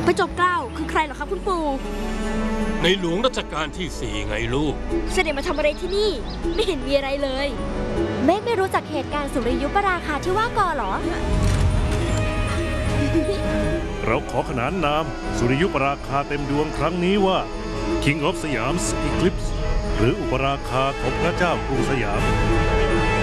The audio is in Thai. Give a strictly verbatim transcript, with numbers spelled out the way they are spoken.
พระจอมเกล้าคือใครเหรอครับคุณปู่ในหลวงรัชกาลที่สี่ไงลูกเสด็จมาทำอะไรที่นี่ไม่เห็นมีอะไรเลยเมฆไม่รู้จักเหตุการณ์สุริยุปราคาที่ว่าก่อหรอเราขอขนานนามสุริยุปราคาเต็มดวงครั้งนี้ว่า King of Siam's Eclipse หรืออุปราคาของพระเจ้ากรุงสยาม